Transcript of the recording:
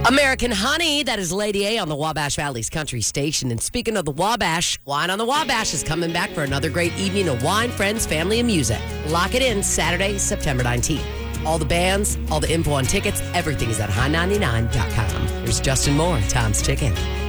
American Honey, that is Lady A on the Wabash Valley's Country Station. And speaking of the Wabash, Wine on the Wabash is coming back for another great evening of wine, friends, family, and music. Lock it in Saturday, September 19th. All the bands, all the info on tickets, everything is at high99.com. Here's Justin Moore, Tom's Ticking.